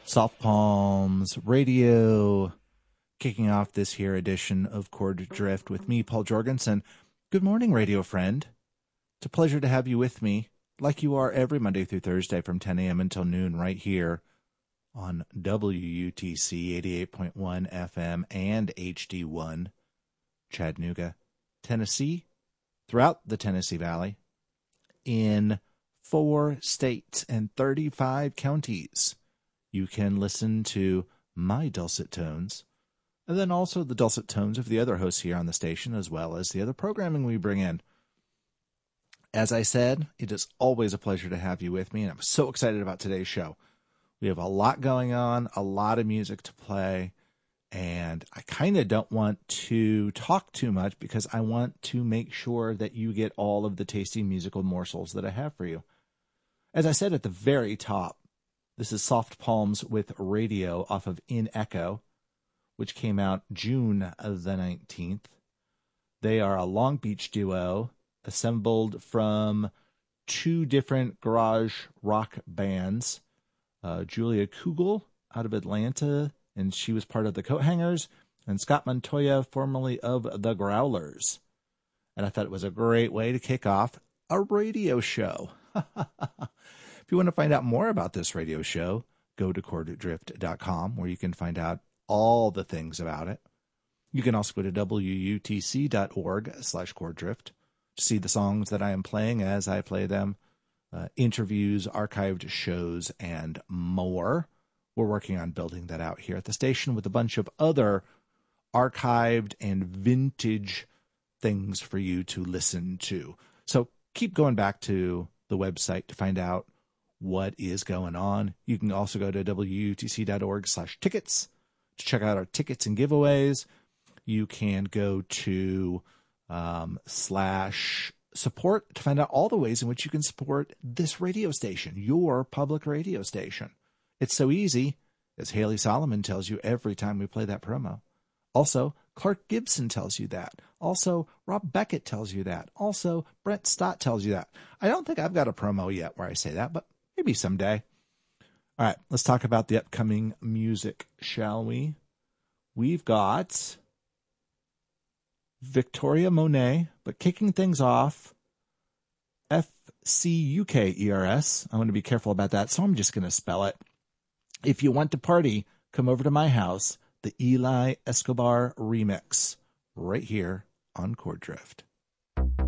Soft Palms Radio, kicking off this here edition of Chord Drift with me, Paul Jorgensen. Good morning, radio friend. It's a pleasure to have you with me, like you are every Monday through Thursday from 10 a.m. until noon right here on WUTC 88.1 FM and HD1, Chattanooga, Tennessee, throughout the Tennessee Valley, in 4 states and 35 counties. You can listen to my dulcet tones, and then also the dulcet tones of the other hosts here on the station, as well as the other programming we bring in. As I said, it is always a pleasure to have you with me, and I'm so excited about today's show. We have a lot going on, a lot of music to play, and I kind of don't want to talk too much because I want to make sure that you get all of the tasty musical morsels that I have for you. As I said at the very top, this is Soft Palms with Radio off of In Echo, which came out June the 19th. They are a Long Beach duo assembled from 2 different garage rock bands. Julia Kugel out of Atlanta, and she was part of the Coat Hangers, and Scott Montoya, formerly of the Growlers. And I thought it was a great way to kick off a radio show. If you want to find out more about this radio show, go to chorddrift.com, where you can find out all the things about it. You can also go to wutc.org/chorddrift to see the songs that I am playing as I play them, interviews, archived shows, and more. We're working on building that out here at the station with a bunch of other archived and vintage things for you to listen to. So keep going back to the website to find out what is going on. You can also go to wutc.org/tickets to check out our tickets and giveaways. You can go to /support to find out all the ways in which you can support this radio station, your public radio station. It's so easy, as Haley Solomon tells you every time we play that promo. Also, Clark Gibson tells you that. Also, Rob Beckett tells you that. Also, Brent Stott tells you that. I don't think I've got a promo yet where I say that, but maybe someday. All right, let's talk about the upcoming music, shall we? We've got Victoria Monet, but kicking things off, FCUKERS. I want to be careful about that, so I'm just going to spell it. If you want to party, come over to my house, the Eli Escobar remix, right here on Chord Drift.